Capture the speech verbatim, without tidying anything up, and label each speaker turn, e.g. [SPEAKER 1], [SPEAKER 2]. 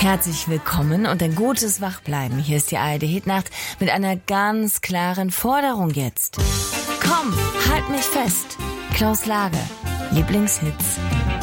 [SPEAKER 1] Herzlich willkommen und ein gutes Wachbleiben. Hier ist die A R D-Hitnacht mit einer ganz klaren Forderung jetzt. Komm, halt mich fest. Klaus Lage, Lieblingshits.